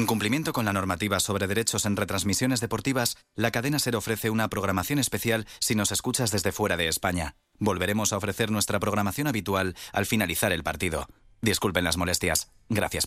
En cumplimiento con la normativa sobre derechos en retransmisiones deportivas, la cadena SER ofrece una programación especial si nos escuchas desde fuera de España. Volveremos a ofrecer nuestra programación habitual al finalizar el partido. Disculpen las molestias. Gracias.